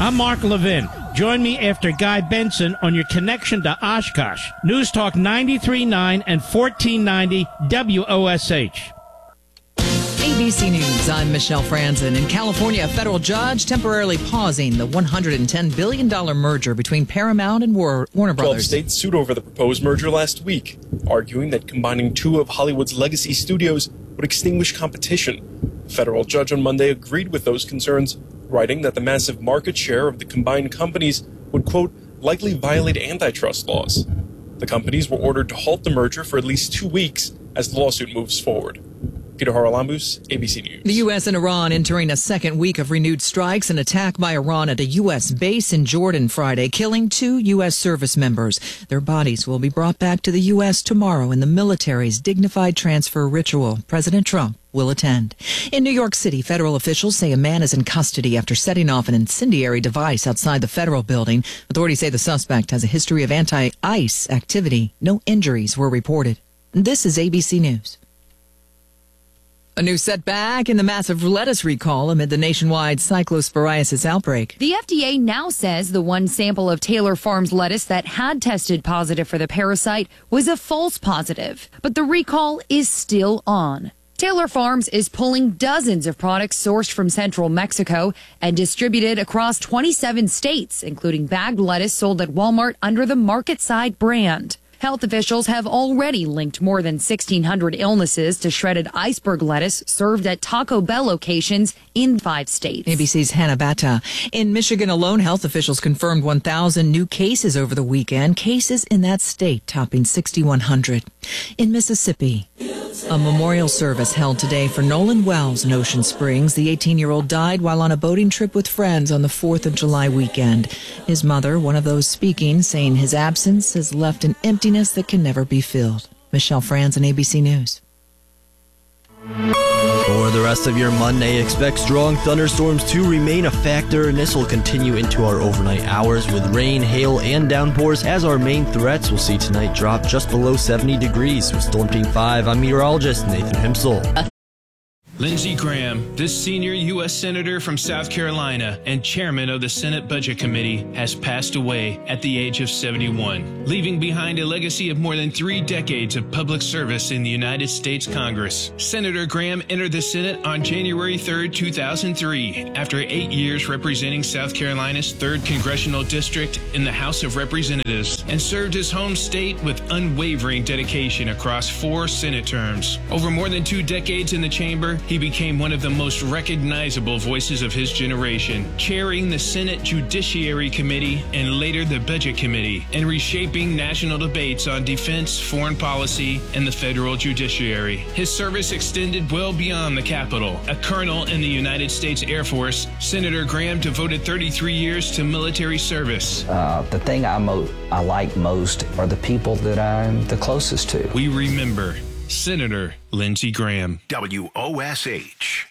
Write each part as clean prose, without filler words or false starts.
I'm Mark Levin. Join me after Guy Benson on your connection to Oshkosh. News Talk 93.9 and 1490 WOSH. ABC News, I'm Michelle Franzen. In California, a federal judge temporarily pausing the $110 billion merger between Paramount and Warner Brothers. 12 states sued over the proposed merger last week, arguing that combining two of Hollywood's legacy studios would extinguish competition. A federal judge on Monday agreed with those concerns, writing that the massive market share of the combined companies would, quote, likely violate antitrust laws. The companies were ordered to halt the merger for at least 2 weeks as the lawsuit moves forward. Peter Haralambous, ABC News. The U.S. and Iran entering a second week of renewed strikes. An attack by Iran at a U.S. base in Jordan Friday, killing 2 U.S. service members. Their bodies will be brought back to the U.S. tomorrow in the military's dignified transfer ritual. President Trump will attend. In New York City, federal officials say a man is in custody after setting off an incendiary device outside the federal building. Authorities say the suspect has a history of anti-ICE activity. No injuries were reported. This is ABC News. A new setback in the massive lettuce recall amid the nationwide cyclosporiasis outbreak. The FDA now says the one sample of Taylor Farms lettuce that had tested positive for the parasite was a false positive, but the recall is still on. Taylor Farms is pulling dozens of products sourced from central Mexico and distributed across 27 states, including bagged lettuce sold at Walmart under the Market Side brand. Health officials have already linked more than 1,600 illnesses to shredded iceberg lettuce served at Taco Bell locations in 5 states. ABC's Hannah Batta. In Michigan alone, health officials confirmed 1,000 new cases over the weekend. Cases in that state topping 6,100. In Mississippi, a memorial service held today for Nolan Wells in Ocean Springs. The 18-year-old died while on a boating trip with friends on the 4th of July weekend. His mother, one of those speaking, saying his absence has left an emptiness that can never be filled. Michelle Franzen, ABC News. For the rest of your Monday, expect strong thunderstorms to remain a factor, and this will continue into our overnight hours with rain, hail, and downpours as our main threats. We'll see tonight drop just below 70 degrees. With Storm Team 5, I'm meteorologist Nathan Himsel. Lindsey Graham, this senior U.S. Senator from South Carolina and chairman of the Senate Budget Committee, has passed away at the age of 71, leaving behind a legacy of more than 3 decades of public service in the United States Congress. Senator Graham entered the Senate on January 3, 2003, after 8 years representing South Carolina's 3rd Congressional District in the House of Representatives, and served his home state with unwavering dedication across 4 Senate terms. Over more than 2 decades in the chamber, he became one of the most recognizable voices of his generation, chairing the Senate Judiciary Committee and later the Budget Committee, and reshaping national debates on defense, foreign policy, and the federal judiciary. His service extended well beyond the Capitol. A colonel in the United States Air Force, Senator Graham devoted 33 years to military service. The thing I like most are the people that I'm the closest to. We remember Senator Lindsey Graham. WOSH.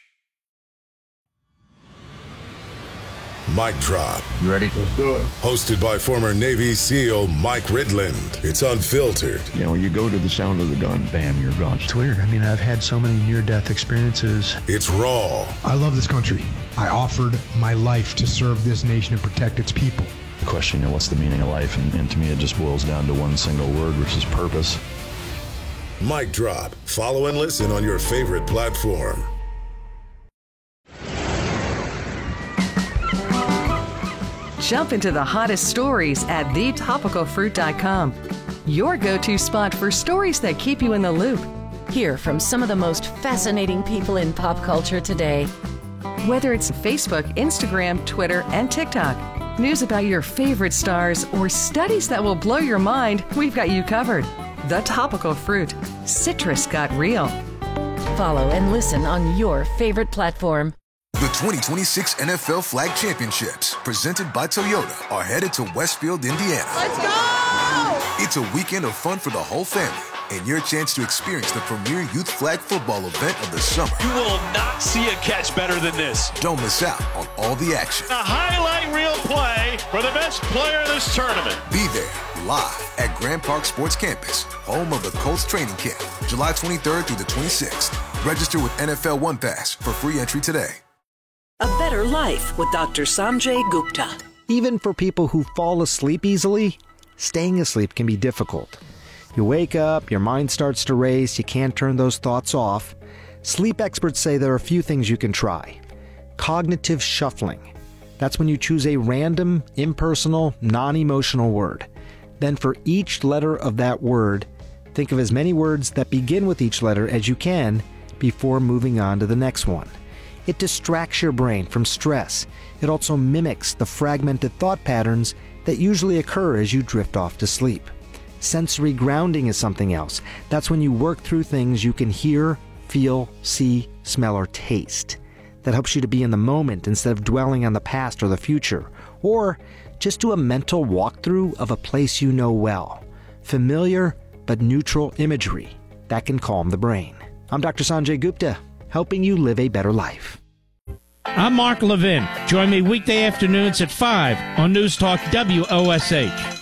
Mic Drop. You ready? Let's do it. Hosted by former Navy SEAL Mike Ridland. It's unfiltered. You know, you go to the sound of the gun, bam, you're gone. It's weird. I mean, I've had so many near-death experiences. It's raw. I love this country. I offered my life to serve this nation and protect its people. The question, you know, what's the meaning of life? And to me, it just boils down to one single word, which is purpose. Mic Drop. Follow and listen on your favorite platform. Jump into the hottest stories at thetopicalfruit.com. Your go-to spot for stories that keep you in the loop. Hear from some of the most fascinating people in pop culture today. Whether it's Facebook, Instagram, Twitter, and TikTok, news about your favorite stars, or studies that will blow your mind, we've got you covered. The Topical Fruit. Citrus got real. Follow and listen on your favorite platform. The 2026 NFL Flag Championships, presented by Toyota, are headed to Westfield, Indiana. Let's go! It's a weekend of fun for the whole family, and your chance to experience the premier youth flag football event of the summer. You will not see a catch better than this. Don't miss out on all the action. A highlight reel play for the best player in this tournament. Be there live at Grand Park Sports Campus, home of the Colts training camp, July 23rd through the 26th. Register with NFL One Pass for free entry today. A better Life with Dr. Sanjay Gupta. Even for people who fall asleep easily, staying asleep can be difficult. You wake up, your mind starts to race, you can't turn those thoughts off. Sleep experts say there are a few things you can try. Cognitive shuffling. That's when you choose a random, impersonal, non-emotional word. Then for each letter of that word, think of as many words that begin with each letter as you can before moving on to the next one. It distracts your brain from stress. It also mimics the fragmented thought patterns that usually occur as you drift off to sleep. Sensory grounding is something else. That's when you work through things you can hear, feel, see, smell, or taste. That helps you to be in the moment instead of dwelling on the past or the future. Or just do a mental walkthrough of a place you know well. Familiar but neutral imagery that can calm the brain. I'm Dr. Sanjay Gupta, helping you live a better life. I'm Mark Levin. Join me weekday afternoons at 5 on News Talk WOSH.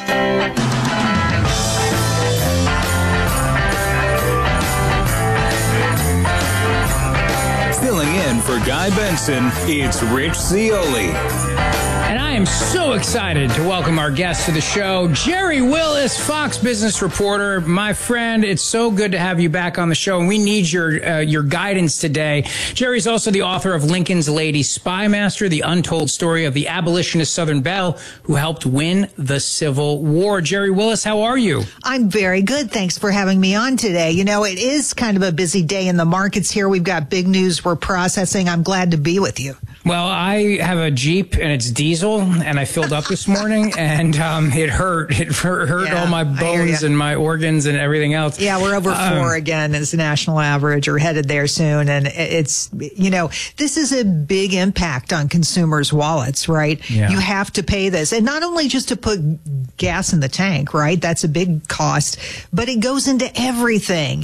Filling in for Guy Benson, it's Rich Zeoli. And I am so excited to welcome our guest to the show, Jerry Willis, Fox business reporter. My friend, it's so good to have you back on the show, and we need your guidance today. Jerry's also the author of Lincoln's Lady Spymaster, the untold story of the abolitionist Southern belle who helped win the Civil War. Jerry Willis, how are you? I'm very good. Thanks for having me on today. You know, it is kind of a busy day in the markets here. We've got big news we're processing. I'm glad to be with you. Well, I have a Jeep and it's diesel, and I filled up this morning, and it hurt. It hurt all my bones and my organs and everything else. Yeah, we're over 4 again as the national average. We're headed there soon, and it's, you know, this is a big impact on consumers' wallets, right? Yeah. You have to pay this, and not only just to put gas in the tank, right? That's a big cost, but it goes into everything.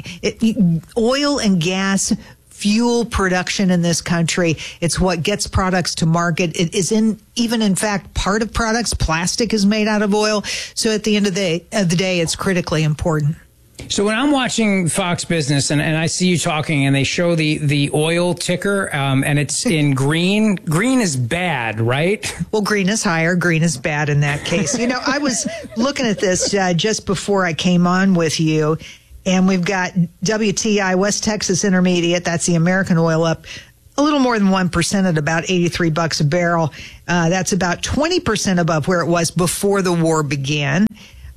Oil and gas, fuel production in this country. It's what gets products to market. It is even in fact, part of products. Plastic is made out of oil. So at the end of the day, it's critically important. So when I'm watching Fox Business and I see you talking and they show the oil ticker and it's in green, green is bad, right? Well, green is higher. Green is bad in that case. You know, I was looking at this just before I came on with you. And we've got WTI, West Texas Intermediate, that's the American oil, up a little more than 1% at about $83 a barrel. That's about 20% above where it was before the war began,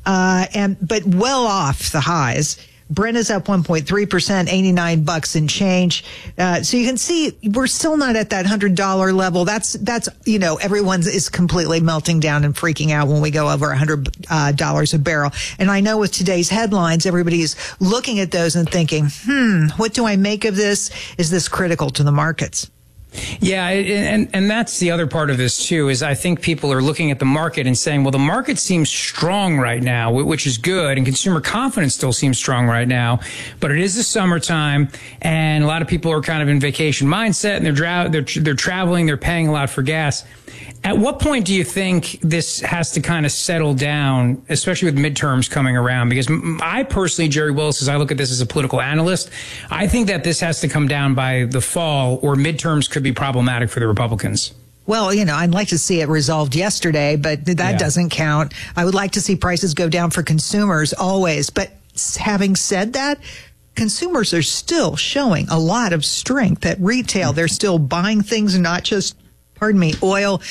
but well off the highs. Brent is up 1.3%, $89 and change. So you can see we're still not at that $100 level. That's, you know, everyone is completely melting down and freaking out when we go over $100 a barrel. And I know with today's headlines, everybody's looking at those and thinking, what do I make of this? Is this critical to the markets? Yeah, and that's the other part of this, too, is I think people are looking at the market and saying, well, the market seems strong right now, which is good, and consumer confidence still seems strong right now, but it is the summertime, and a lot of people are kind of in vacation mindset, and they're traveling, they're paying a lot for gas. At what point do you think this has to kind of settle down, especially with midterms coming around? Because I personally, Jerry Willis, as I look at this as a political analyst, I think that this has to come down by the fall, or midterms could be problematic for the Republicans. Well, you know, I'd like to see it resolved yesterday, but that doesn't count. I would like to see prices go down for consumers always. But having said that, consumers are still showing a lot of strength at retail. They're still buying things, not just oil.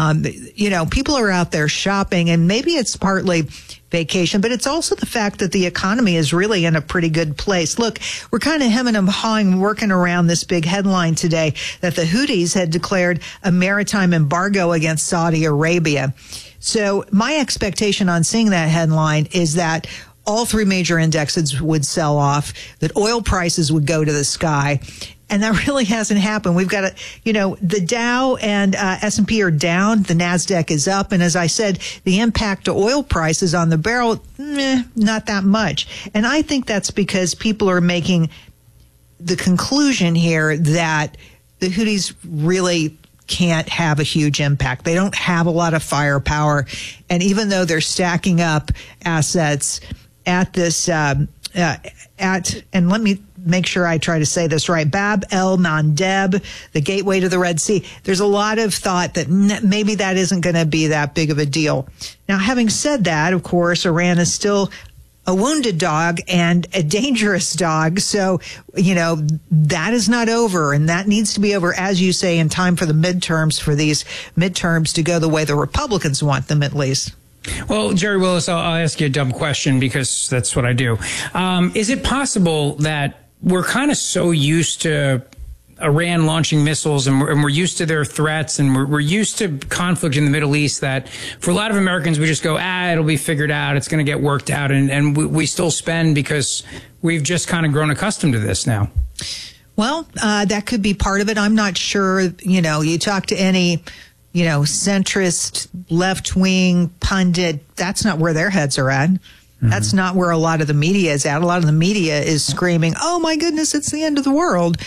You know, people are out there shopping, and maybe it's partly vacation, but it's also the fact that the economy is really in a pretty good place. Look, we're kind of hemming and hawing, working around this big headline today that the Houthis had declared a maritime embargo against Saudi Arabia. So my expectation on seeing that headline is that all 3 major indexes would sell off, that oil prices would go to the sky. And that really hasn't happened. We've got the Dow and S&P are down. The NASDAQ is up. And as I said, the impact to oil prices on the barrel, not that much. And I think that's because people are making the conclusion here that the Houthis really can't have a huge impact. They don't have a lot of firepower. And even though they're stacking up assets at this, and let me make sure I try to say this right. Bab el-Mandeb, the gateway to the Red Sea. There's a lot of thought that maybe that isn't going to be that big of a deal. Now, having said that, of course, Iran is still a wounded dog and a dangerous dog. So, that is not over, and that needs to be over, as you say, in time for the midterms, for these midterms to go the way the Republicans want them, at least. Well, Jerry Willis, I'll ask you a dumb question because that's what I do. Is it possible that we're kind of so used to Iran launching missiles and we're used to their threats and we're used to conflict in the Middle East that for a lot of Americans, we just go, it'll be figured out. It's going to get worked out. And we still spend because we've just kind of grown accustomed to this now. Well, that could be part of it. I'm not sure. You talk to any centrist, left-wing pundit, that's not where their heads are at. Mm-hmm. That's not where a lot of the media is at. A lot of the media is screaming, oh, my goodness, it's the end of the world.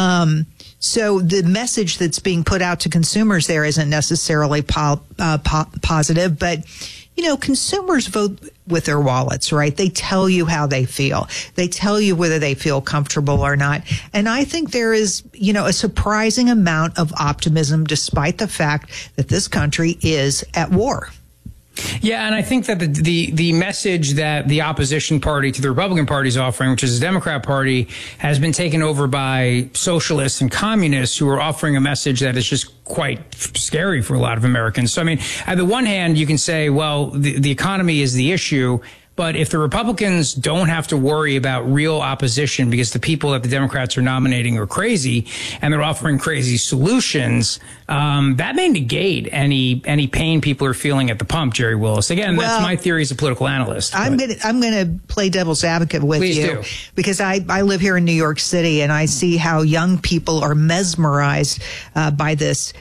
So the message that's being put out to consumers there isn't necessarily positive, but consumers vote with their wallets, right? They tell you how they feel. They tell you whether they feel comfortable or not. And I think there is, a surprising amount of optimism despite the fact that this country is at war. Yeah, and I think that the message that the opposition party to the Republican Party is offering, which is the Democrat Party, has been taken over by socialists and communists who are offering a message that is just quite scary for a lot of Americans. So, I mean, on the one hand, you can say, well, the economy is the issue. But if the Republicans don't have to worry about real opposition because the people that the Democrats are nominating are crazy and they're offering crazy solutions, that may negate any pain people are feeling at the pump, Jerry Willis. Again, that's my theory as a political analyst. I'm gonna play devil's advocate with Please you do. Because I live here in New York City and I see how young people are mesmerized by this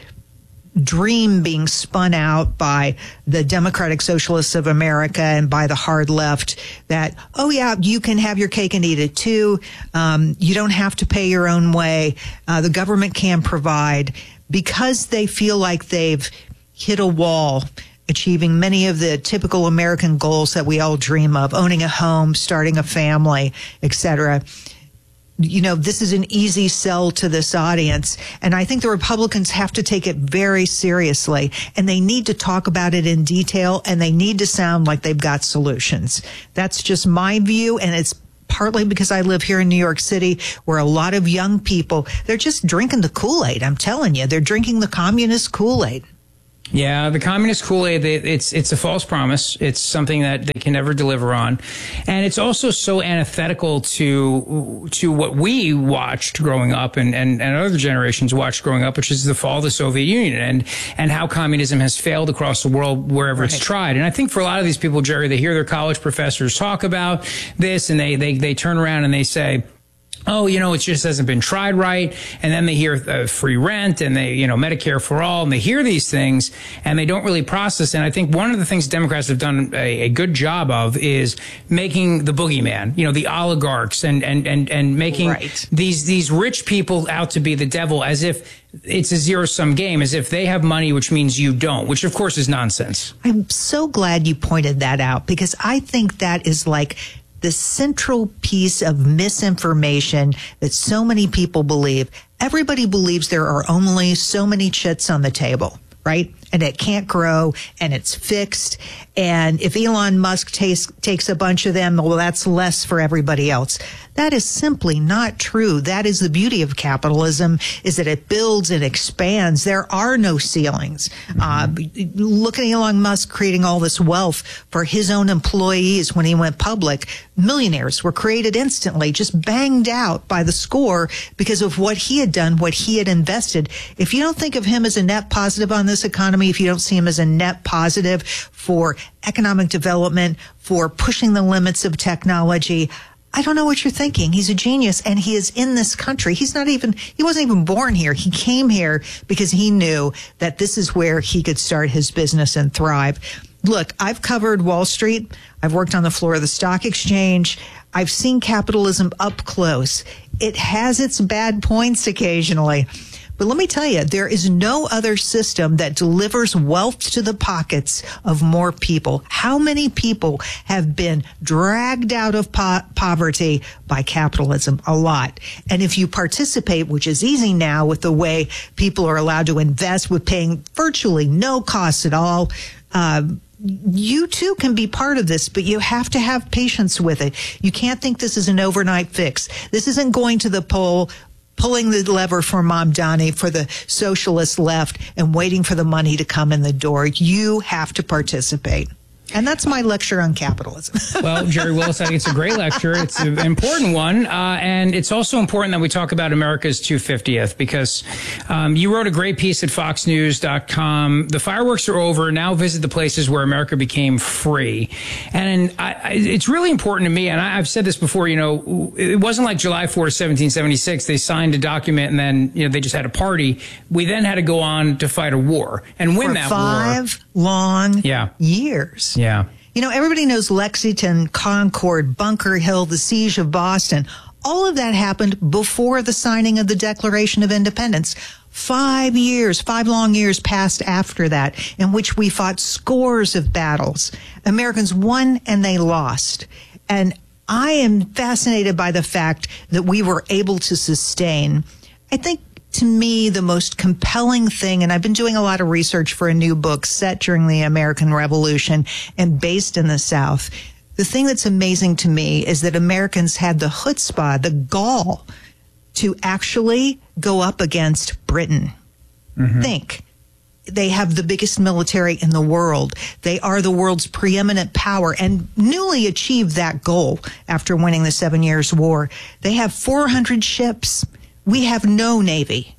dream being spun out by the Democratic Socialists of America and by the hard left that, oh yeah, you can have your cake and eat it too. You don't have to pay your own way. The government can provide, because they feel like they've hit a wall, achieving many of the typical American goals that we all dream of, owning a home, starting a family, etc. This is an easy sell to this audience. And I think the Republicans have to take it very seriously. And they need to talk about it in detail. And they need to sound like they've got solutions. That's just my view. And it's partly because I live here in New York City, where a lot of young people, they're just drinking the Kool-Aid. I'm telling you, they're drinking the communist Kool-Aid. Yeah, the communist Kool-Aid, it's a false promise. It's something that they can never deliver on. And it's also so antithetical to what we watched growing up and other generations watched growing up, which is the fall of the Soviet Union and how communism has failed across the world wherever it's tried. And I think for a lot of these people, Jerry, they hear their college professors talk about this and they turn around and they say, oh, it just hasn't been tried right. And then they hear free rent and they, Medicare for all. And they hear these things and they don't really process. And I think one of the things Democrats have done a good job of is making the boogeyman, the oligarchs and making these rich people out to be the devil, as if it's a zero-sum game, as if they have money, which means you don't, which of course is nonsense. I'm so glad you pointed that out, because I think that is like the central piece of misinformation that so many people believe. Everybody believes there are only so many chits on the table, right? And it can't grow and it's fixed. And if Elon Musk takes a bunch of them, well, that's less for everybody else. That is simply not true. That is the beauty of capitalism, is that it builds and expands. There are no ceilings. Look at Elon Musk creating all this wealth for his own employees when he went public. Millionaires were created instantly, just banged out by the score because of what he had done, what he had invested. If you don't think of him as a net positive on this economy, if you don't see him as a net positive for economic development, for pushing the limits of technology, I don't know what you're thinking. He's a genius, and he is in this country. He wasn't even born here. He came here because he knew that this is where he could start his business and thrive. Look, I've covered Wall Street. I've worked on the floor of the stock exchange. I've seen capitalism up close. It has its bad points occasionally, But let me tell you, there is no other system that delivers wealth to the pockets of more people. How many people have been dragged out of poverty by capitalism? A lot. And if you participate, which is easy now with the way people are allowed to invest with paying virtually no costs at all, you too can be part of this, but you have to have patience with it. You can't think this is an overnight fix. This isn't going to the poll, pulling the lever for Mamdani, for the socialist left, and waiting for the money to come in the door. You have to participate. And that's my lecture on capitalism. Well, Jerry Willis, I think it's a great lecture. It's an important one. And it's also important that we talk about America's 250th, because you wrote a great piece at foxnews.com. The fireworks are over. Now visit the places where America became free. And it's really important to me. And I've said this before, you know, it wasn't like July 4th, 1776. They signed a document and then, you know, they just had a party. We then had to go on to fight a war and win that war. 5 long years. Yeah. You know, everybody knows Lexington, Concord, Bunker Hill, the siege of Boston. All of that happened before the signing of the Declaration of Independence. 5 long years passed after that, in which we fought scores of battles. Americans won and they lost. And I am fascinated by the fact that we were able to sustain, I think, to me, the most compelling thing, and I've been doing a lot of research for a new book set during the American Revolution and based in the South. The thing that's amazing to me is that Americans had the chutzpah, the gall, to actually go up against Britain. Mm-hmm. Think. They have the biggest military in the world. They are the world's preeminent power and newly achieved that goal after winning the 7 Years' War. They have 400 ships. We have no Navy.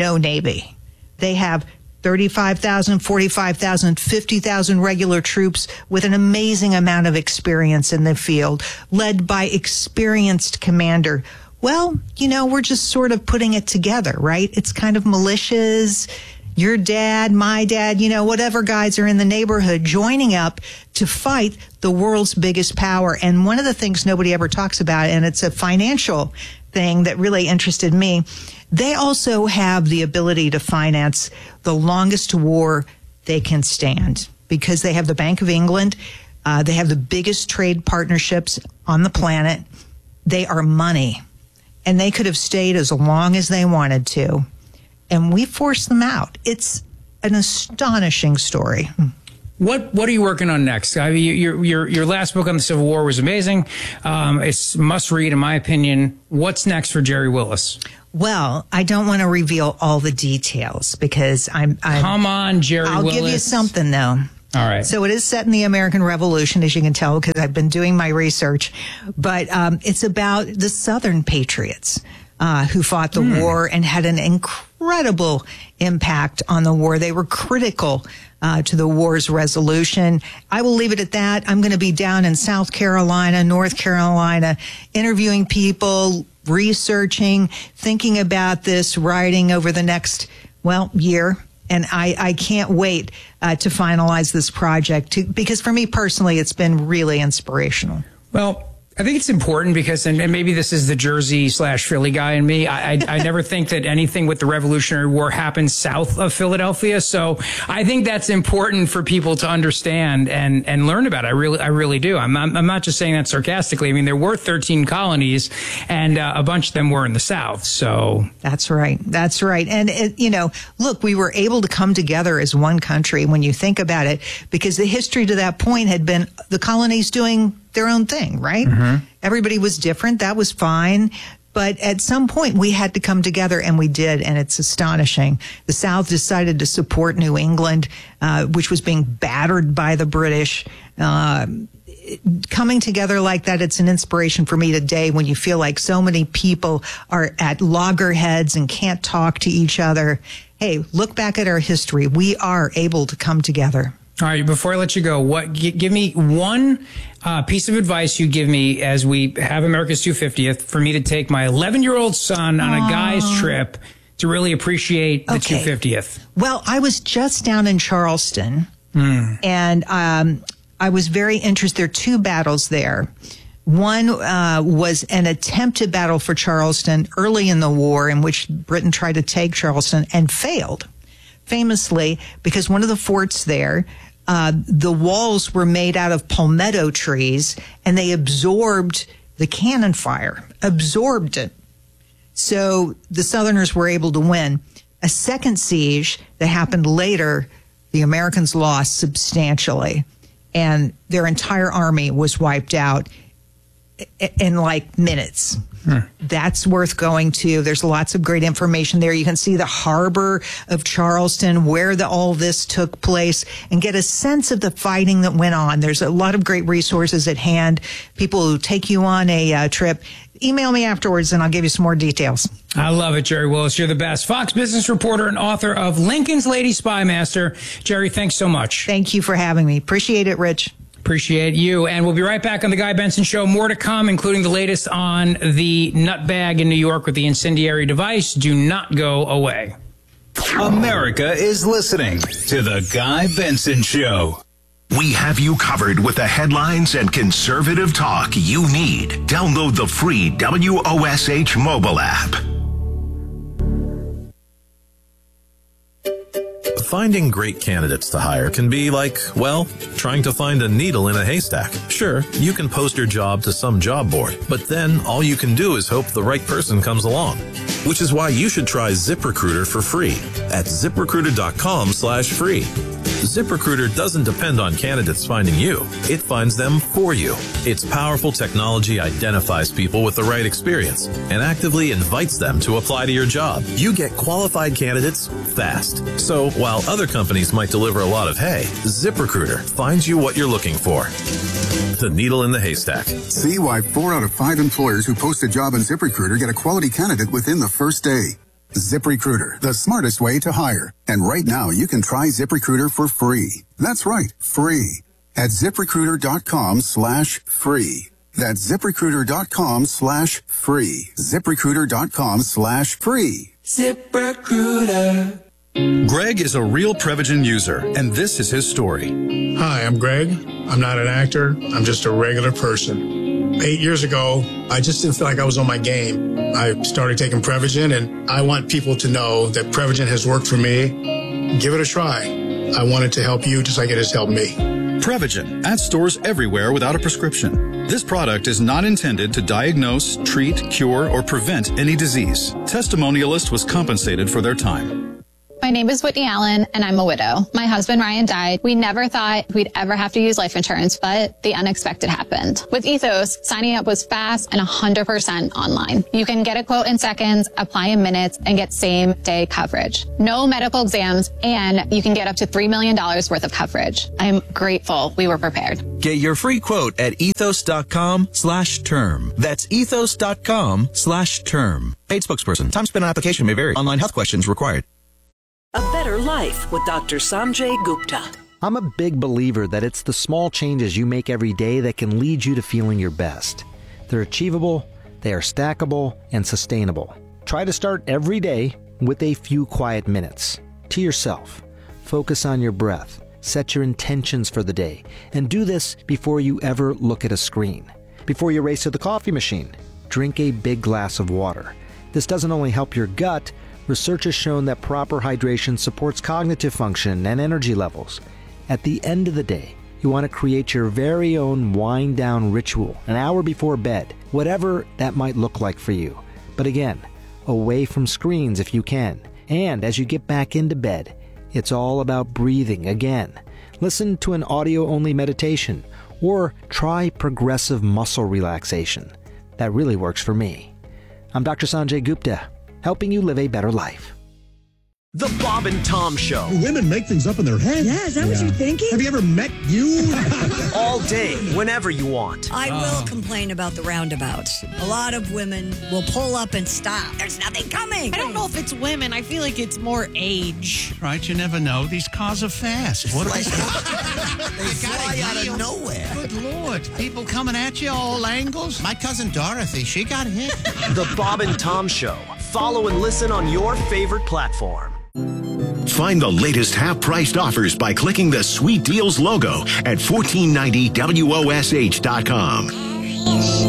They have 35,000, 45,000, 50,000 regular troops with an amazing amount of experience in the field, led by experienced commander. Well, you know, we're just sort of putting it together, right? It's kind of militias, your dad, my dad, you know, whatever guys are in the neighborhood joining up to fight the world's biggest power. And one of the things nobody ever talks about, and it's a financial thing that really interested me, they also have the ability to finance the longest war they can stand because they have the Bank of England. They have the biggest trade partnerships on the planet. They are money, and they could have stayed as long as they wanted to, and we forced them out. It's an astonishing story. What are you working on next? I mean, your last book on the Civil War was amazing. It's must read, in my opinion. What's next for Jerry Willis? Well, I don't want to reveal all the details because I'm come on, Jerry I'll Willis. give you something though. All right. So it is set in the American Revolution, as you can tell, because I've been doing my research. But it's about the Southern patriots who fought the war and had an incredible impact on the war. They were critical to the war's resolution. I will leave it at that. I'm going to be down in South Carolina, North Carolina, interviewing people, researching, thinking about this, writing over the next, year. And I can't wait to finalize this project because for me personally, it's been really inspirational. Well, I think it's important because, and maybe this is the Jersey/Philly guy in me, I never think that anything with the Revolutionary War happened south of Philadelphia. So I think that's important for people to understand and learn about. I really do. I'm not just saying that sarcastically. I mean, there were 13 colonies and a bunch of them were in the South. So that's right. And, look, we were able to come together as one country when you think about it, because the history to that point had been the colonies doing their own thing, right? Mm-hmm. Everybody was different. That was fine. But at some point, we had to come together, and we did, and it's astonishing. The South decided to support New England, which was being battered by the British. Coming together like that, it's an inspiration for me today when you feel like so many people are at loggerheads and can't talk to each other. Hey, look back at our history. We are able to come together. All right, before I let you go, give me one piece of advice you give me as we have America's 250th for me to take my 11-year-old son on a guy's trip to really appreciate the 250th. Well, I was just down in Charleston, and I was very interested. There are two battles there. One was an attempted battle for Charleston early in the war, in which Britain tried to take Charleston and failed, famously, because one of the forts there, the walls were made out of palmetto trees, and they absorbed the cannon fire, absorbed it. So the Southerners were able to win. A second siege that happened later, the Americans lost substantially, and their entire army was wiped out in like minutes. That's worth going to. There's lots of great information there. You can see the harbor of Charleston, where all this took place, and get a sense of the fighting that went on. There's a lot of great resources at hand. People who take you on a trip. Email me afterwards and I'll give you some more details. I love it, Jerry Willis. You're the best. Fox business reporter and author of Lincoln's Lady Spy Master. Jerry, thanks so much. Thank you for having me. Appreciate it, Rich. Appreciate you. And we'll be right back on The Guy Benson Show. More to come, including the latest on the nutbag in New York with the incendiary device. Do not go away. America is listening to The Guy Benson Show. We have you covered with the headlines and conservative talk you need. Download the free WOSH mobile app. Finding great candidates to hire can be like, well, trying to find a needle in a haystack. Sure, you can post your job to some job board, but then all you can do is hope the right person comes along. Which is why you should try ZipRecruiter for free at ZipRecruiter.com/free. ZipRecruiter doesn't depend on candidates finding you. It finds them for you. Its powerful technology identifies people with the right experience and actively invites them to apply to your job. You get qualified candidates fast. So while other companies might deliver a lot of hay, ZipRecruiter finds you what you're looking for. The needle in the haystack. See why 4 out of 5 employers who post a job on ZipRecruiter get a quality candidate within the first day. ZipRecruiter, the smartest way to hire. And right now, you can try ZipRecruiter for free. That's right, free. At ZipRecruiter.com/free. That's ZipRecruiter.com/free. ZipRecruiter.com/free. ZipRecruiter. Greg is a real Prevagen user, and this is his story. Hi, I'm Greg. I'm not an actor. I'm just a regular person. 8 years ago, I just didn't feel like I was on my game. I started taking Prevagen, and I want people to know that Prevagen has worked for me. Give it a try. I want it to help you just like it has helped me. Prevagen, at stores everywhere without a prescription. This product is not intended to diagnose, treat, cure, or prevent any disease. Testimonialist was compensated for their time. My name is Whitney Allen, and I'm a widow. My husband, Ryan, died. We never thought we'd ever have to use life insurance, but the unexpected happened. With Ethos, signing up was fast and 100% online. You can get a quote in seconds, apply in minutes, and get same-day coverage. No medical exams, and you can get up to $3 million worth of coverage. I'm grateful we were prepared. Get your free quote at ethos.com/term. That's ethos.com/term. Paid spokesperson. Time spent on application may vary. Online health questions required. A Better Life with Dr. Sanjay Gupta. I'm a big believer that it's the small changes you make every day that can lead you to feeling your best. They're achievable, they are stackable, and sustainable. Try to start every day with a few quiet minutes. To yourself. Focus on your breath. Set your intentions for the day. And do this before you ever look at a screen. Before you race to the coffee machine, drink a big glass of water. This doesn't only help your gut. Research has shown that proper hydration supports cognitive function and energy levels. At the end of the day, you want to create your very own wind-down ritual an hour before bed, whatever that might look like for you. But again, away from screens if you can. And as you get back into bed, it's all about breathing again. Listen to an audio-only meditation or try progressive muscle relaxation. That really works for me. I'm Dr. Sanjay Gupta, helping you live a better life. The Bob and Tom Show. Women make things up in their head. Yeah, is that what you're thinking? Have you ever met you? All day, whenever you want. I will complain about the roundabouts. A lot of women will pull up and stop. There's nothing coming. I don't know if it's women. I feel like it's more age. Right, you never know. These cars are fast. What They fly out of nowhere. Good Lord. People coming at you all angles. My cousin Dorothy, she got hit. The Bob and Tom Show. Follow and listen on your favorite platform. Find the latest half-priced offers by clicking the Sweet Deals logo at 1490WOSH.com.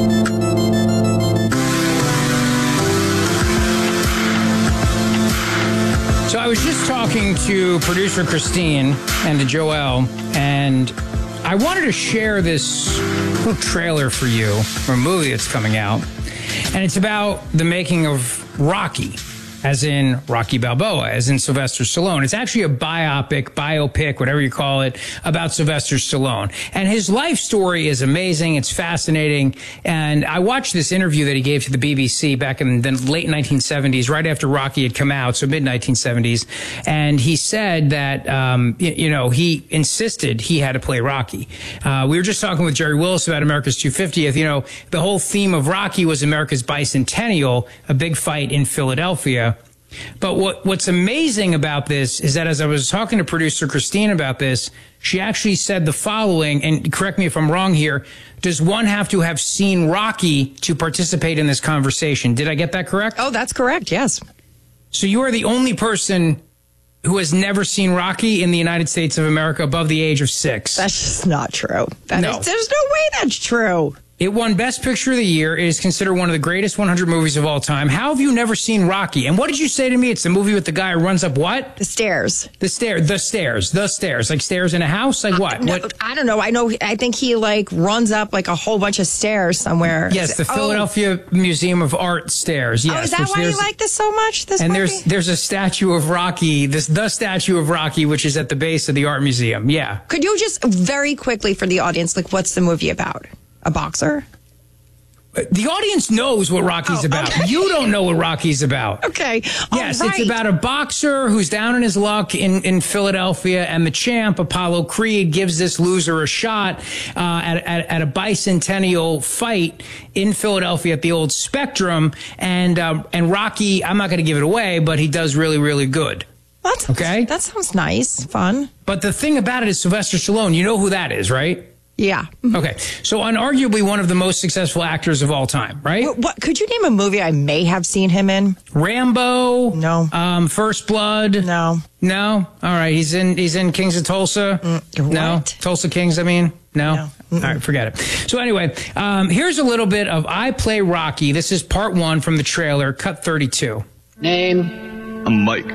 So I was just talking to producer Christine and to Joel, and I wanted to share this little trailer for you for a movie that's coming out. And it's about the making of Rocky, as in Rocky Balboa, as in Sylvester Stallone. It's actually a biopic, whatever you call it, about Sylvester Stallone. And his life story is amazing. It's fascinating. And I watched this interview that he gave to the BBC back in the late 1970s, right after Rocky had come out, so mid-1970s. And he said that, he insisted he had to play Rocky. We were just talking with Jerry Willis about America's 250th. The whole theme of Rocky was America's bicentennial, a big fight in Philadelphia. But what's amazing about this is that as I was talking to producer Christine about this, she actually said the following, and correct me if I'm wrong here, does one have to have seen Rocky to participate in this conversation? Did I get that correct? Oh, that's correct, yes. So you are the only person who has never seen Rocky in the United States of America above the age of 6. That's just not true. No. There's no way that's true. It won Best Picture of the Year. It is considered one of the greatest 100 movies of all time. How have you never seen Rocky? And what did you say to me? It's the movie with the guy who runs up what? The stairs. The stairs. Like stairs in a house? Like what? I don't know. I think he runs up like a whole bunch of stairs somewhere. Yes, the Philadelphia Museum of Art stairs. Yes, is that why you like this so much? This movie? There's a statue of Rocky, the statue of Rocky, which is at the base of the art museum. Yeah. Could you just very quickly for the audience, what's the movie about? A boxer? The audience knows what Rocky's about. Okay. You don't know what Rocky's about. Okay. Yes, It's about a boxer who's down on his luck in Philadelphia, and the champ, Apollo Creed, gives this loser a shot at a bicentennial fight in Philadelphia at the old Spectrum. And Rocky, I'm not going to give it away, but he does really, really good. What? Okay? That sounds nice. Fun. But the thing about it is Sylvester Stallone. You know who that is, right? Yeah. Okay. So unarguably one of the most successful actors of all time, right? What could you name a movie I may have seen him in? Rambo? No. First Blood? No. No? All right. He's in Kings of Tulsa? No. Tulsa Kings, I mean? No? All right, forget it. So anyway, here's a little bit of I Play Rocky. This is part 1 from the trailer, cut 32. Name? I'm Mike.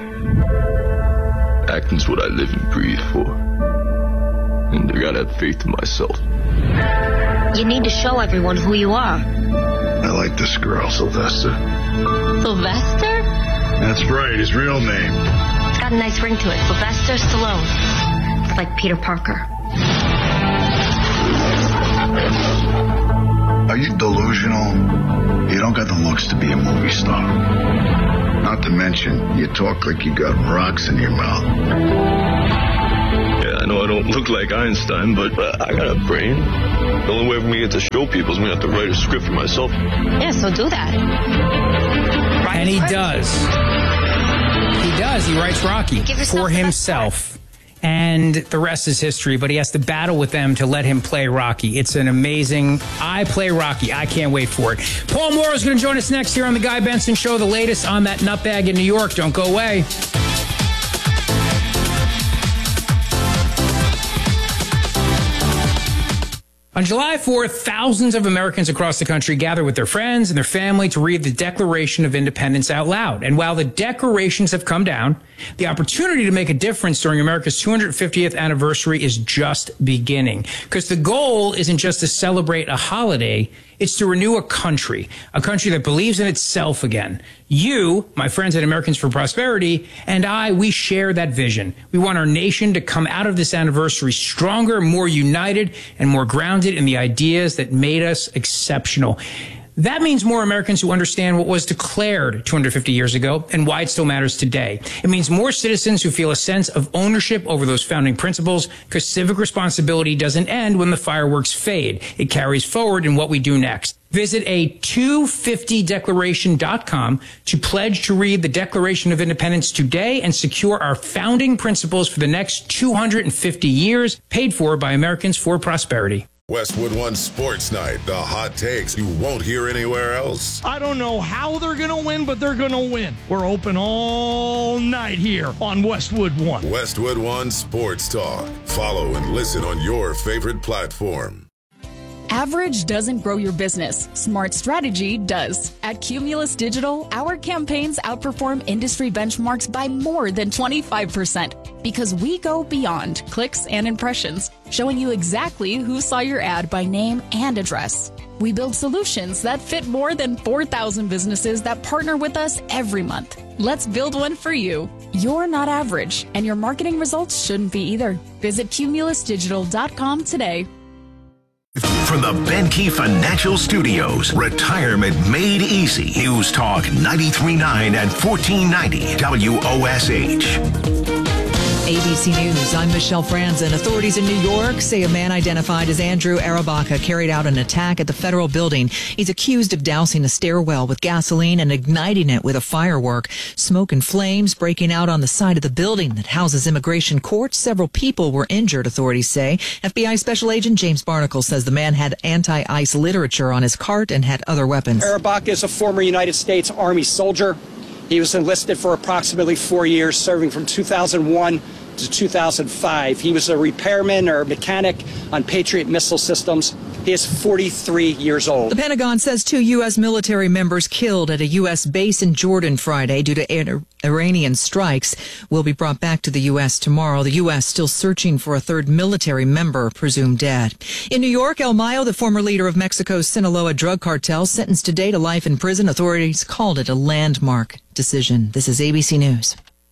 Acting's what I live and breathe for. And I gotta have faith in myself. You need to show everyone who you are. I like this girl, Sylvester. Sylvester? That's right, his real name. It's got a nice ring to it. Sylvester Stallone. It's like Peter Parker. Are you delusional? You don't got the looks to be a movie star. Not to mention, you talk like you got rocks in your mouth. Yeah, I know I don't look like Einstein, but I got a brain. The only way for me to show people is me to have to write a script for myself. Yeah, so do that. And he does. He does. He writes Rocky for himself. And the rest is history, but he has to battle with them to let him play Rocky. It's an amazing I Play Rocky. I can't wait for it. Paul Moore is going to join us next here on The Guy Benson Show. The latest on that nutbag in New York. Don't go away. On July 4th, thousands of Americans across the country gather with their friends and their family to read the Declaration of Independence out loud. And while the decorations have come down, the opportunity to make a difference during America's 250th anniversary is just beginning. Because the goal isn't just to celebrate a holiday, it's to renew a country that believes in itself again. You, my friends at Americans for Prosperity, and I, we share that vision. We want our nation to come out of this anniversary stronger, more united, and more grounded in the ideas that made us exceptional. That means more Americans who understand what was declared 250 years ago and why it still matters today. It means more citizens who feel a sense of ownership over those founding principles, because civic responsibility doesn't end when the fireworks fade. It carries forward in what we do next. Visit a250declaration.com to pledge to read the Declaration of Independence today and secure our founding principles for the next 250 years, paid for by Americans for Prosperity. Westwood One Sports Night, the hot takes you won't hear anywhere else. I don't know how they're going to win, but they're going to win. We're open all night here on Westwood One. Westwood One Sports Talk. Follow and listen on your favorite platform. Average doesn't grow your business. Smart strategy does. At Cumulus Digital, our campaigns outperform industry benchmarks by more than 25% because we go beyond clicks and impressions, showing you exactly who saw your ad by name and address. We build solutions that fit more than 4,000 businesses that partner with us every month. Let's build one for you. You're not average, and your marketing results shouldn't be either. Visit cumulusdigital.com today. From the Benke Financial Studios, Retirement Made Easy. News Talk 93.9 and 1490 WOSH. ABC News, I'm Michelle Franzen. Authorities in New York say a man identified as Andrew Arabaca carried out an attack at the federal building. He's accused of dousing a stairwell with gasoline and igniting it with a firework. Smoke and flames breaking out on the side of the building that houses immigration court. Several people were injured, authorities say. FBI Special Agent James Barnacle says the man had anti-ICE literature on his cart and had other weapons. Arabaca is a former United States Army soldier. He was enlisted for approximately 4 years, serving from 2001 to 2005. He was a repairman or mechanic on Patriot missile systems. He is 43 years old. The Pentagon says 2 U.S. military members killed at a U.S. base in Jordan Friday due to Iranian strikes will be brought back to the U.S. tomorrow. The U.S. still searching for a third military member presumed dead. In New York, El Mayo, the former leader of Mexico's Sinaloa drug cartel, sentenced today to life in prison. Authorities called it a landmark decision. This is ABC News.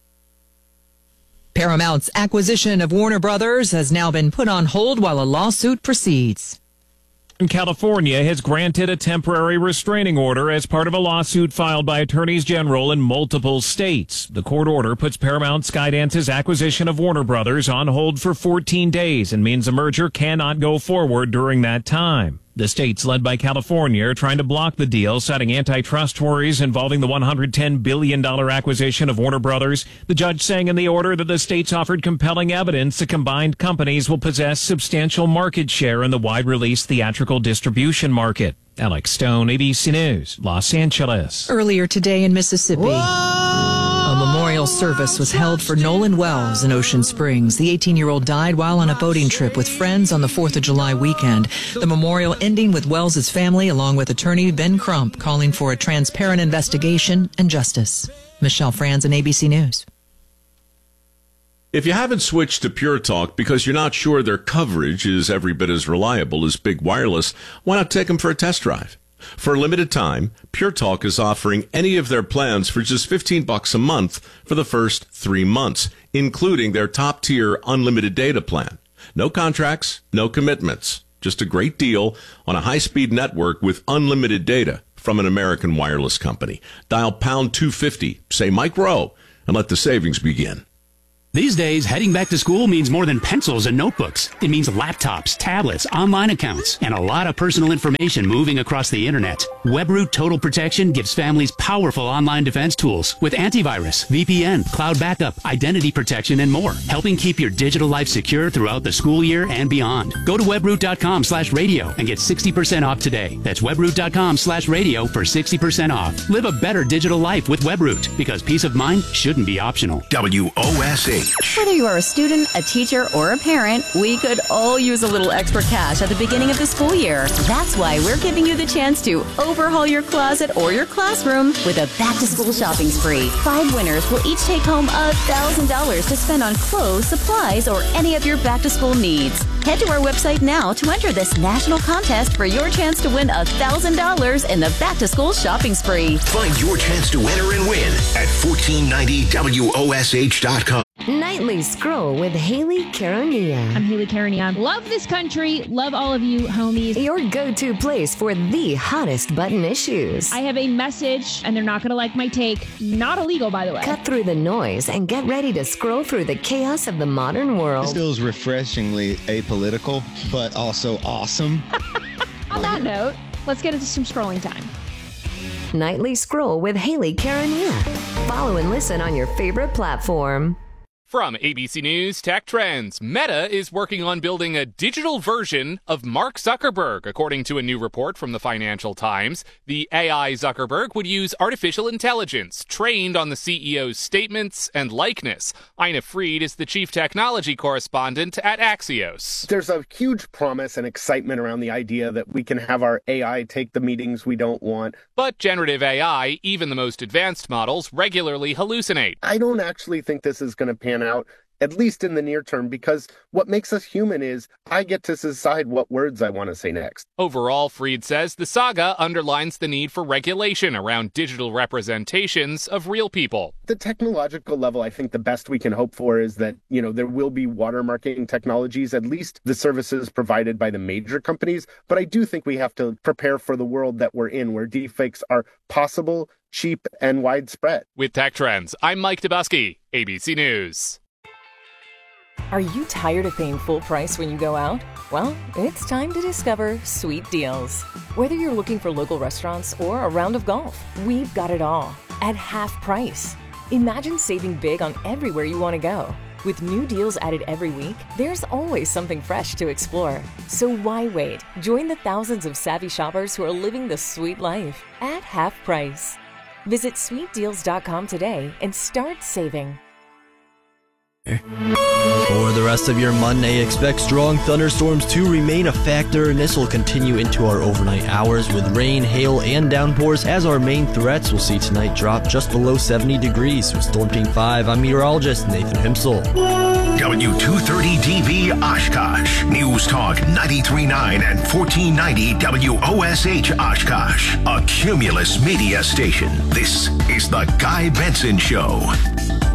Paramount's acquisition of Warner Brothers has now been put on hold while a lawsuit proceeds. California has granted a temporary restraining order as part of a lawsuit filed by attorneys general in multiple states. The court order puts Paramount Skydance's acquisition of Warner Brothers on hold for 14 days and means the merger cannot go forward during that time. The states led by California are trying to block the deal, citing antitrust worries involving the $110 billion acquisition of Warner Brothers. The judge saying in the order that the states offered compelling evidence the combined companies will possess substantial market share in the wide-release theatrical distribution market. Alex Stone, ABC News, Los Angeles. Earlier today in Mississippi, a memorial service was held for Nolan Wells in Ocean Springs. The 18-year-old died while on a boating trip with friends on the 4th of July weekend. The memorial ending with Wells' family, along with attorney Ben Crump, calling for a transparent investigation and justice. Michelle Franzen, ABC News. If you haven't switched to Pure Talk because you're not sure their coverage is every bit as reliable as Big Wireless, why not take them for a test drive? For a limited time, Pure Talk is offering any of their plans for just $15 a month for the first 3 months, including their top-tier unlimited data plan. No contracts, no commitments. Just a great deal on a high-speed network with unlimited data from an American wireless company. Dial pound 250, say Mike Rowe, and let the savings begin. These days, heading back to school means more than pencils and notebooks. It means laptops, tablets, online accounts, and a lot of personal information moving across the internet. WebRoot Total Protection gives families powerful online defense tools with antivirus, VPN, cloud backup, identity protection, and more, helping keep your digital life secure throughout the school year and beyond. Go to webroot.com/radio and get 60% off today. That's webroot.com/radio for 60% off. Live a better digital life with WebRoot, because peace of mind shouldn't be optional. WOSH. Whether you are a student, a teacher, or a parent, we could all use a little extra cash at the beginning of the school year. That's why we're giving you the chance to overhaul your closet or your classroom with a back-to-school shopping spree. 5 winners will each take home $1,000 to spend on clothes, supplies, or any of your back-to-school needs. Head to our website now to enter this national contest for your chance to win $1,000 in the back-to-school shopping spree. Find your chance to enter and win at 1490WOSH.com. Nightly Scroll with Haley Caronia. I'm Haley Caronia. Love this country. Love all of you, homies. Your go-to place for the hottest button issues. I have a message, and they're not going to like my take. Not illegal, by the way. Cut through the noise and get ready to scroll through the chaos of the modern world. This feels refreshingly apolitical, but also awesome. On that note, let's get into some scrolling time. Nightly Scroll with Haley Caronia. Follow and listen on your favorite platform. From ABC News Tech Trends, Meta is working on building a digital version of Mark Zuckerberg, according to a new report from the Financial Times. The AI Zuckerberg would use artificial intelligence trained on the CEO's statements and likeness. Ina Fried is the chief technology correspondent at Axios. There's a huge promise and excitement around the idea that we can have our AI take the meetings we don't want. But generative AI, even the most advanced models, regularly hallucinate. I don't actually think this is going to pan out, at least in the near term, because what makes us human is I get to decide what words I want to say next. Overall, Fried says the saga underlines the need for regulation around digital representations of real people. The technological level, I think the best we can hope for is that, there will be watermarking technologies, at least the services provided by the major companies. But I do think we have to prepare for the world that we're in, where deepfakes are possible, cheap, and widespread. With Tech Trends, I'm Mike Dubusky, ABC News. Are you tired of paying full price when you go out? Well, it's time to discover Sweet Deals. Whether you're looking for local restaurants or a round of golf, we've got it all at half price. Imagine saving big on everywhere you want to go. With new deals added every week, there's always something fresh to explore. So why wait? Join the thousands of savvy shoppers who are living the sweet life at half price. Visit sweetdeals.com today and start saving. For the rest of your Monday, expect strong thunderstorms to remain a factor, and this will continue into our overnight hours with rain, hail, and downpours as our main threats. We'll see tonight drop just below 70 degrees. With Storm Team 5, I'm meteorologist Nathan Himsel. W230DB Oshkosh. News Talk 93.9 and 1490 WOSH Oshkosh. A Cumulus media station. This is The Guy Benson Show.